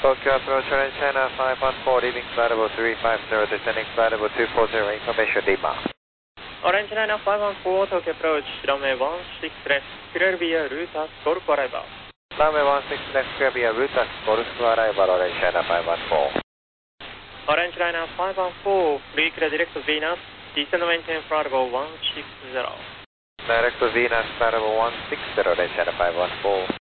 Tokyo approach Orange China 514, leaving flight level 350, descending flight level 240, information Lima. Orange China 514, Tokyo approach, runway 16 left, clear via Rutas, Golf arrival. Runway 16 left, clear via Rutas, Golf arrival, Orange China 514. Orange China 514, free clear direct to Venus, descend maintain flight level 160. Direct to Venus, flight level 160, Orange China 514.